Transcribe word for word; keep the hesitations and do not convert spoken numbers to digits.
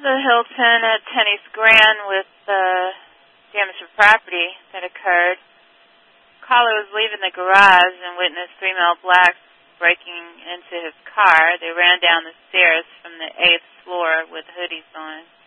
the Hilton at Tenny's Grand with the damage to property that occurred. Caller was leaving the garage and witnessed three male blacks breaking into his car. They ran down the stairs from the eighth floor with hoodies on.